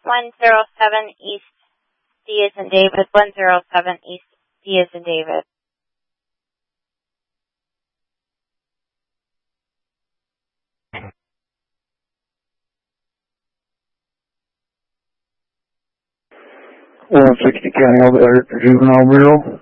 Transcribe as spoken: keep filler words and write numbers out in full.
one zero seven East D as in David, one zero seven East D as in David. one sixty County Juvenile Bureau.